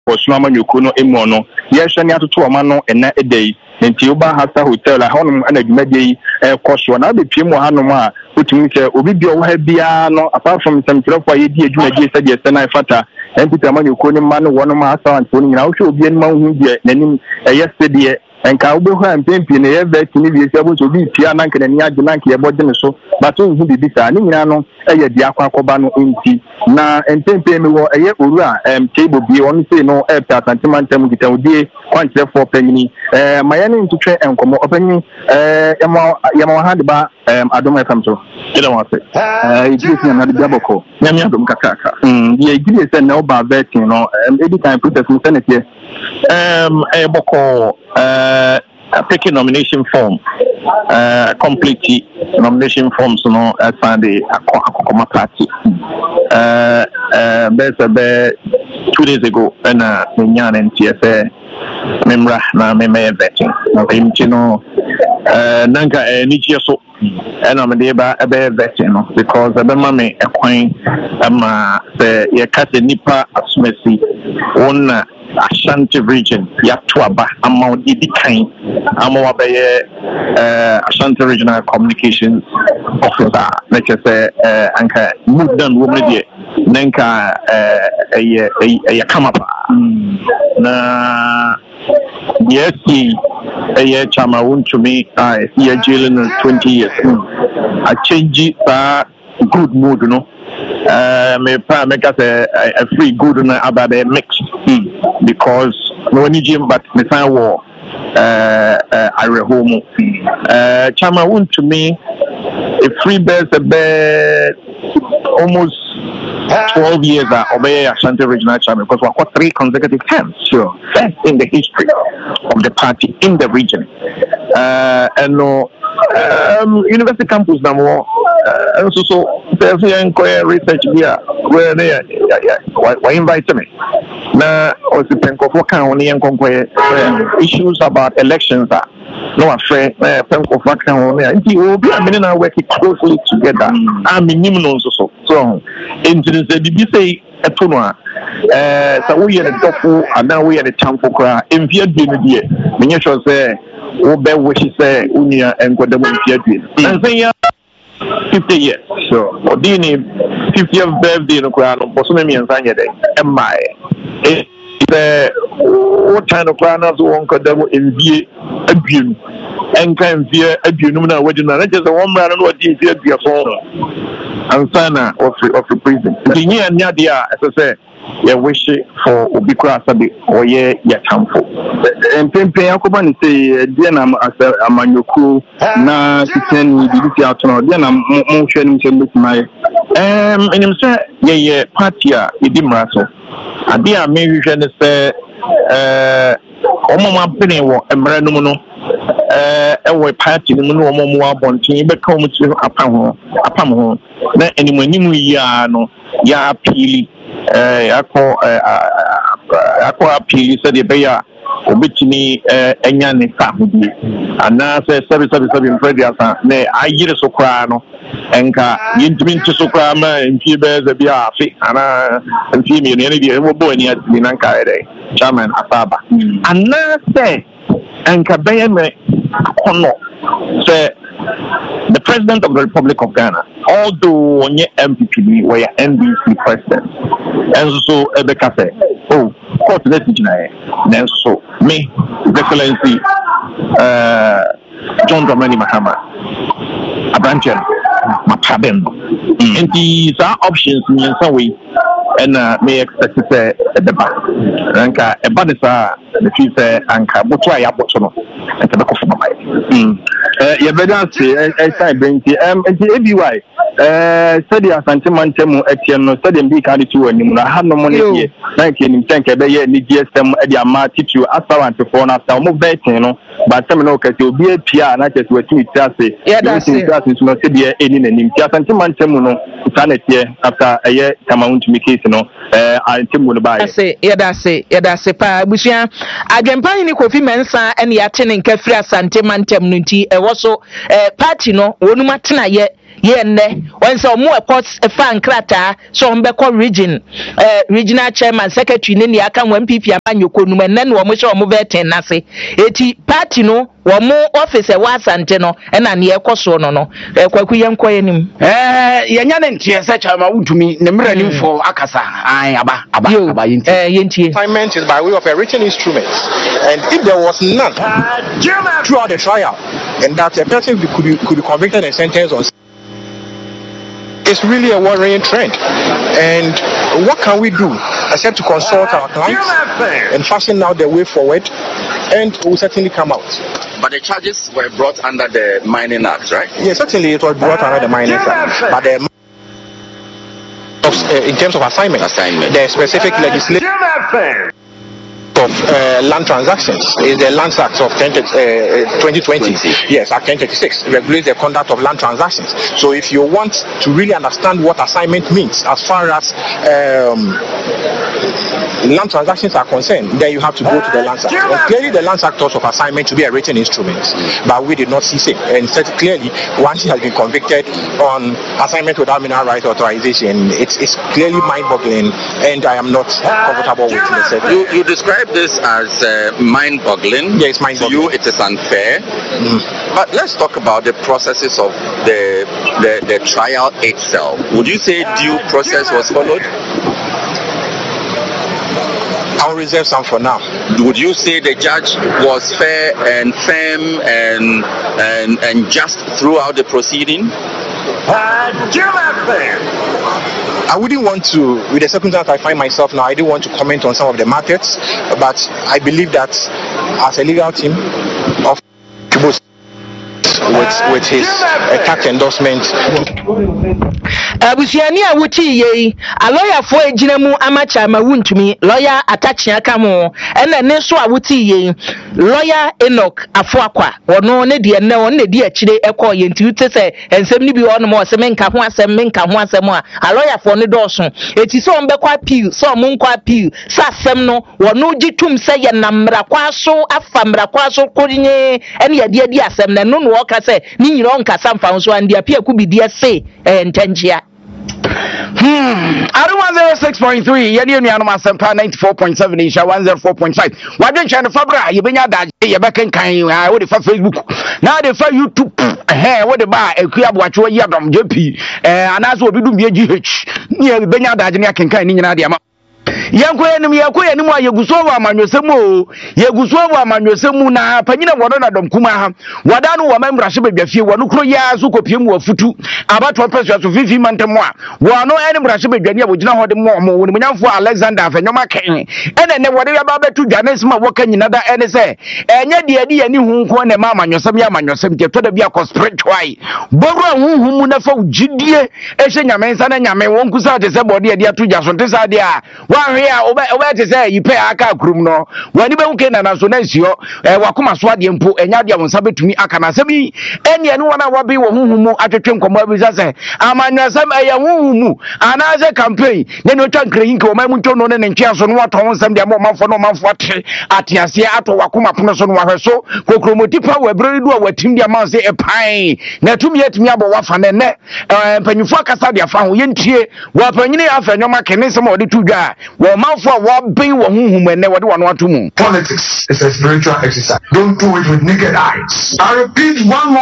Osmama Yukuno Emono, Yeshania to Amano and a day, and Tioba Hasta Hotel, a honum and a Medi, a Koswan, I'll be Pimo Hanoma, which means Obibio Hebiano, apart from some Tropa, said yes, and I fata, and Pitama Yukuno Man, one of my sons, and also be in Mount yesterday. And Cowboy and Pimpin, never to be able to be Pianank and Yajanaki about them so, but who be deciding Nano, a Diaqua Cobano inti. Na and Pimpin or a Ura and table be only say no air that and Timantam with our day, quite for penny. My enemy to train and come opening Yamaha, I don't have to. You don't want it. It gives me another double call. Yamiadum Kakaka. The idea is no bar betting, and every time put a senate a boko. Taking nomination form, complete nomination forms, as Sunday, Akoma party. There's 2 days ago, and Minyan and TSA, Memra, na Meme vetting. Nanka, Nichiaso, and I'm a deba a bear vetting, because the mammy acquaint, the Yakata Nipa Asmesi, on Ashanti region, Yatuaba, amount Idikain, Amoabaye, Ashanti Regional Communications Officer, let's say, Anka, Mudan Womedia, Nanka, a Yakamapa. Na, yes, a chama won to me, I see a jail in 20 years. I change it, good mood, me make us a free good about a mixed because no any gym but me sign war I rehomo chama want to me a free best a bed almost 12 years obey Ashanti Regional Chairman because we got 3 consecutive terms. Sure. First in the history of the party in the region. And University Campus now so there's a research here where they invite me. Now also Penko County and issues about elections are no afraid Penko County and he will be working closely together. I'm in so into the BBC at Tunua. So we are the Dofu and now we are the Champokra in Vietnam. Miniature say, Obe wishes say Unia and Guadamu Vietnam. And say 50 years. So, Odini 50th birthday in Ukraine, Bosumi and Sanya Day. Am I? What kind of planners won't condemn in Vie Abune? And can Vie Abune, which is a woman and what is your phone. And Sana of the prison. The year Nadia, as I say, you wish for Ubikra Sabi or ye Yakampo. And Pempe Yakoban say, Diana as a Manuku, na Titan, the Outno, Diana motion with my and him say, ye, Patia, Idimraso. And dear maybe say, Omama Penny or Embranuno. A party no more bonting, but come to upon home. Then any when you no ya appeal, Aqua appeal, said the Bayer, Obitini, Enyan family. And now says 777 Frediasa, nay, I get a soprano, and Yintimin to Socrama, and Fibers, a Biafi, and Fimi, and any other boy near Linanka, Chairman Asaba. And now say, and Kabayame say the President of the Republic of Ghana, although on your MPP were NDC president, and so Ebeka say, oh, court legislature, and so me, His Excellency John Dramani Mahama, Abranchen, Mapabem, and these are options in some way. And may expect to say at the back. Anka a badisa the future anka butwa ya botono and the back of my you better say I bring the ABY study Asante Mantemu Etienne study be carried to and I have no money here 19 a year ni GSM at the amati to Asawant for after move betting but some no case will be a PR not just what you say that's it not be any name Asante Mantemu no planet here after a year come out to make it I think we'll buy. Say, that's it, Pa Bushia. Again, Pine Kofi Mensa and Yatin and Kefria Sante Mantem Nunti, and also party no, one matina yet. ye nne when so mo e fa nkrata so mbekọ regional chairman secretary ne aka mo MPP amanyoko num enne no mo hye mo beten nase eti party no wo mo office e wa asante no na ne ekoso no kwaku yenko yenim yenya ne ntie se chama wutumi ne mranim for akasa aba yentie. Assignment is by way of a written instrument, and if there was none throughout the trial, and that a person could be convicted and sentenced on, it's really a worrying trend. And what can we do except to consult our clients and fashion out the way forward, and we'll certainly come out. But the charges were brought under the Mining Act, right? Yes, certainly it was brought under the Mining Act, but in terms of assignment, the specific legislation of land transactions is the Lands Act of 2020. Yes, Act 1036 regulates the conduct of land transactions. So if you want to really understand what assignment means as far as land transactions are concerned, then you have to go to the Lands Act. And clearly the Lands Act thought of assignment to be a written instrument, but we did not see it. And said clearly, once he has been convicted on assignment without mineral rights authorization, it's clearly mind-boggling, and I am not comfortable with it. You describe this as mind-boggling. Yes, mind-boggling. To you, it is unfair. But let's talk about the processes of the trial itself. Would you say due process was followed? I'll reserve some for now. Would you say the judge was fair and firm and just throughout the proceeding? I wouldn't want to, with the circumstance I find myself now, I didn't want to comment on some of the matters, but I believe that as a legal team of with his tax endorsement. Abusiani a wuti ye a lawyer for ejina mu amacha ma wuntumi lawyer attaching aka mo ena ne so a wuti ye lawyer Enoch Afoakwa ono ne de ne on ne de akire ekọ ye nti ute se ensem ni bi ono mo se menka ho asem a lawyer for ne dọọso eti so on be kwa appeal so on nkwa appeal sa asem no wono gitum se ye namra kwa so afa mra kwa so kodinye ene ye de asem na no no ka se ni nyiro nka samfa so ande apia ku bi de se ntanjia. Aruma 06.3 yeni nuanom asempa 94.7 isha 104.5 wadwen chane fabra yebenya daje yebekenkan wo de fa Facebook na de fa YouTube wo de ba ekua boacho yi adom JP anaso obi dum GH ni yebenya daje ne akenkan ni nyina de ama yanko yeguso wa amanyosemu na panyina wono na dom kuma ha wadanu wa membrahye bedwafie wono kro ya so kopiem wa futu abato peso so fifi mantemo a wono ene brahye bedwane abogina hode mo woni munyamfo Alexander afanyoma kan ene ne wode ya ba betu dwane sima woka nyina da ene se enye de ade yani hu nko ne ma amanyosem ke to da bia ko spiritual boro hu mu na fa ugidie ehye nyame nsa na nyame won kusa de se bode ade atuja so ntesa de a wa oba te say yipe aka kurum no wani be nke na so na sio wakoma so ade mpo enya de wonsa betumi aka na asemi ene ne wona wabe wo huhumu atwetwe nkomo abisa se amanyasem eya huhumu anaze campaign ne no twa nkrehin ke o mamu ntwo no ne ntwe so no waton nsem de amamfo no manfo atiase ato wakoma pono so no wahweso kokromoti pa wabredu a watim de amanse epan na tumi atumi abo wafa ne ne panyufo akasa de afa ho yentie wa panyine afa nyoma kene sem ode tudwa wo manfo a wo ben wo huhum ene wode wano atomu. Politics is a spiritual exercise. Don't do it with naked eyes. I repeat one more